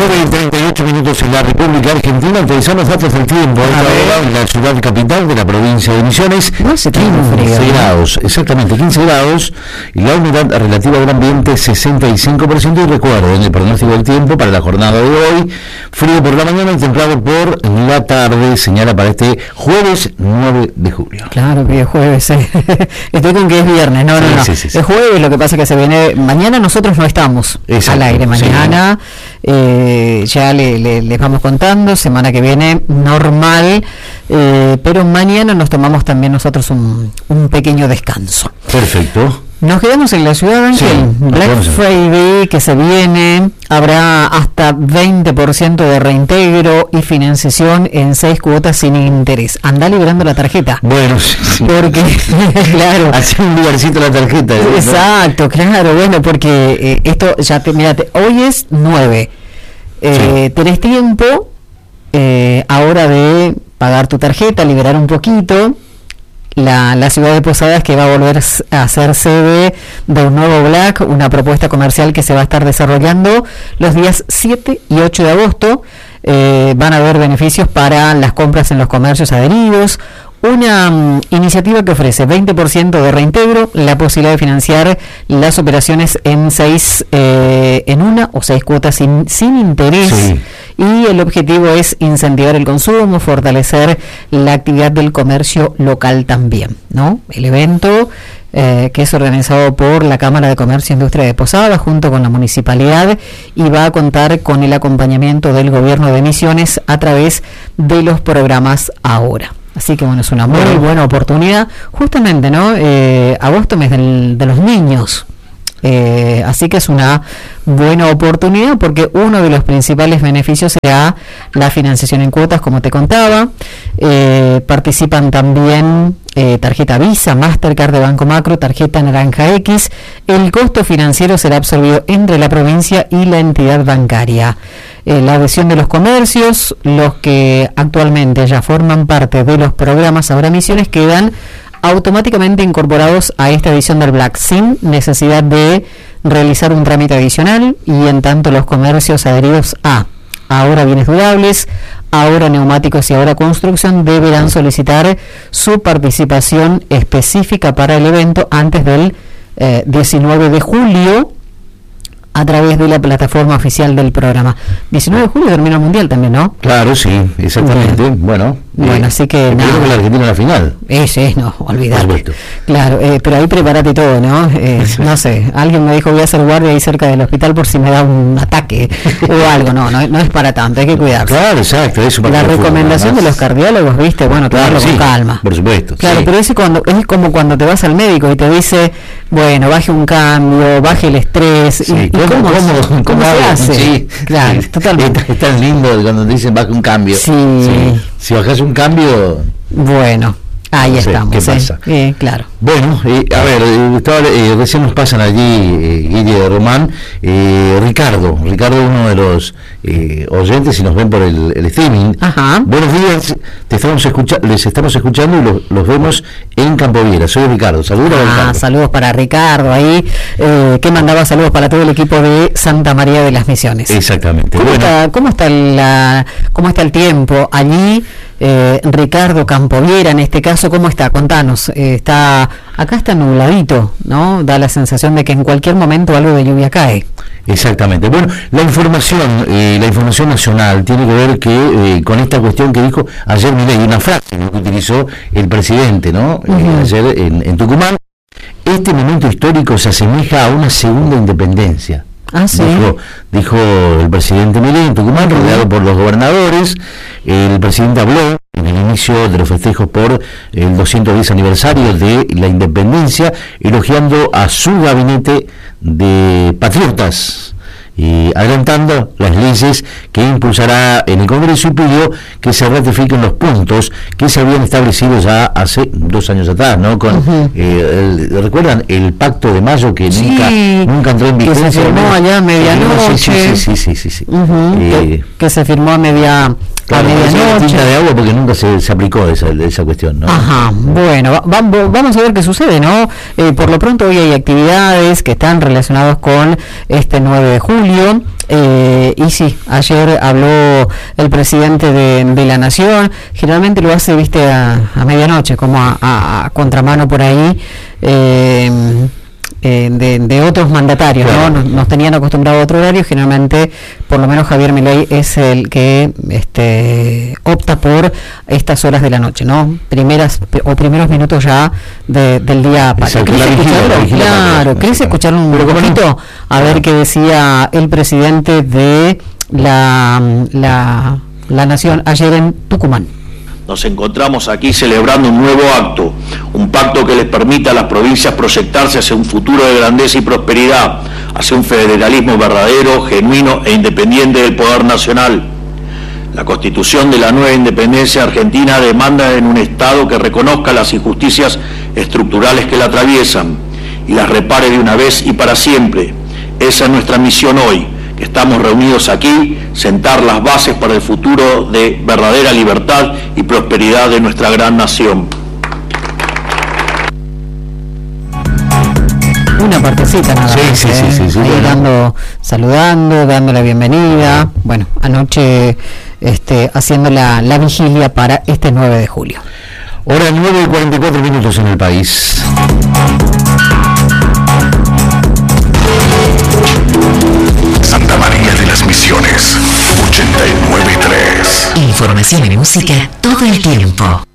9:38 en la República Argentina. Actualizamos los datos del tiempo. En la ciudad capital de la provincia de Misiones, 15 grados, exactamente 15 grados, y la humedad relativa del ambiente 65%. Y recuerden el pronóstico del tiempo para la jornada de hoy: frío por la mañana y templado por la tarde, señala para este jueves 9 de julio. Claro que es jueves, estoy con que es viernes, no. Sí. Es jueves, lo que pasa es que se viene, mañana nosotros no estamos al aire, mañana ya les vamos contando, semana que viene normal, pero mañana nos tomamos también nosotros un pequeño descanso. Perfecto. Nos quedamos en la ciudad, Ángel. Black Friday que se viene, habrá hasta 20% de reintegro y financiación en 6 cuotas sin interés. Anda liberando la tarjeta. Bueno, sí. Porque, claro. Hace un lugarcito la tarjeta. Exacto, ¿no? Claro, bueno, porque esto ya mirate, hoy es 9. Tenés tiempo ahora de pagar tu tarjeta, liberar un poquito. La ciudad de Posadas, que va a volver a ser sede de un nuevo Black, una propuesta comercial que se va a estar desarrollando los días 7 y 8 de agosto. Van a haber beneficios para las compras en los comercios adheridos. Una iniciativa que ofrece 20% de reintegro, la posibilidad de financiar las operaciones en 6 cuotas sin interés. Sí. Y el objetivo es incentivar el consumo, fortalecer la actividad del comercio local también, ¿no? El evento que es organizado por la Cámara de Comercio e Industria de Posadas junto con la Municipalidad, y va a contar con el acompañamiento del Gobierno de Misiones a través de los programas Ahora. Así que bueno, es una muy buena oportunidad, justamente, ¿no? Agosto, mes de los niños. Así que es una buena oportunidad porque uno de los principales beneficios será la financiación en cuotas, como te contaba. Participan también tarjeta Visa, Mastercard de Banco Macro, tarjeta Naranja X. El costo financiero será absorbido entre la provincia y la entidad bancaria. La adhesión de los comercios, los que actualmente ya forman parte de los programas Ahora Misiones, quedan automáticamente incorporados a esta edición del Black sin necesidad de realizar un trámite adicional, y en tanto los comercios adheridos a Ahora Bienes Durables, Ahora Neumáticos y Ahora Construcción deberán solicitar su participación específica para el evento antes del 19 de julio a través de la plataforma oficial del programa. 19 de julio termina el Mundial también, ¿no? Claro, sí, exactamente. Bueno, así que nada. Con la Argentina en la final. No, olvidate. Claro, pero ahí prepárate todo, ¿no? No sé, alguien me dijo voy a hacer guardia ahí cerca del hospital por si me da un ataque o algo. No es para tanto, hay que cuidarse. Claro, exacto. Eso para la recomendación de los cardiólogos, ¿viste? Bueno, tomarlo con calma. Por supuesto. Claro, pero es como cuando te vas al médico y te dice, bueno, baje un cambio, baje el estrés. Sí, ¿Cómo se hace? Sí, claro, totalmente. Es tan lindo cuando te dicen baje un cambio. Sí. Si bajas un cambio... Bueno, ahí estamos. ¿Qué pasa? Claro. Bueno, a ver, recién nos pasan allí Guille Román, Ricardo, uno de los oyentes, y nos ven por el streaming. Ajá. Buenos días, les estamos escuchando y los vemos en Campoviera. Soy Ricardo, saludos a Ricardo. Saludos para Ricardo ahí, que mandaba saludos para todo el equipo de Santa María de las Misiones. Exactamente. ¿Cómo está el tiempo allí? Ricardo Campoviera, en este caso, ¿cómo está? Contanos. Acá está nubladito, ¿no? Da la sensación de que en cualquier momento algo de lluvia cae. Exactamente. Bueno, la información nacional tiene que ver que con esta cuestión que dijo ayer Milei, una frase que utilizó el presidente, ¿no? Ayer en Tucumán. Este momento histórico se asemeja a una segunda independencia. ¿Sí? Dijo el presidente Milei en Tucumán, rodeado por los gobernadores. El presidente habló en el inicio de los festejos por el 210 aniversario de la independencia, elogiando a su gabinete de patriotas y adelantando las leyes que impulsará en el Congreso, y pidió que se ratifiquen los puntos que se habían establecido ya hace 2 años atrás, ¿no? ¿Recuerdan el Pacto de Mayo que nunca entró en vigencia? Que se firmó allá a medianoche. Sí. Que se firmó a Claro, a medianoche. Tinta de agua porque nunca se aplicó esa cuestión, ¿no? Ajá, bueno, vamos a ver qué sucede, ¿no? Por lo pronto hoy hay actividades que están relacionadas con este 9 de julio. Y sí, ayer habló el presidente de la Nación. Generalmente lo hace, viste, a medianoche, como a contramano por ahí. De otros mandatarios, claro. ¿No? Nos tenían acostumbrado a otro horario. Generalmente, por lo menos Javier Milei es el que opta por estas horas de la noche, ¿no? Primeros minutos ya del día. ¿Querés escucharlo? Claro, ¿querés escucharlo un poquito? A ver qué decía el presidente de la Nación ayer en Tucumán. Nos encontramos aquí celebrando un nuevo acto, un pacto que les permita a las provincias proyectarse hacia un futuro de grandeza y prosperidad, hacia un federalismo verdadero, genuino e independiente del poder nacional. La constitución de la nueva independencia argentina demanda en un Estado que reconozca las injusticias estructurales que la atraviesan y las repare de una vez y para siempre. Esa es nuestra misión hoy, que estamos reunidos aquí, sentar las bases para el futuro de verdadera libertad y prosperidad de nuestra gran nación. Una partecita nada más, sí, ahí bueno. Saludando, dando la bienvenida. Bueno, anoche haciendo la vigilia para este 9 de julio. Hora 9:44 en el país. Santa María de las Misiones, 89.3. Información y música todo el tiempo.